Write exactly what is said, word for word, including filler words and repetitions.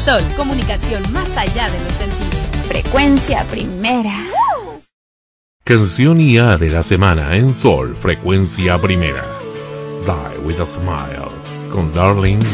Sol, comunicación más allá de los sentidos. Frecuencia primera. Canción I A de la semana en Sol, Frecuencia Primera. Die with a Smile, con Darling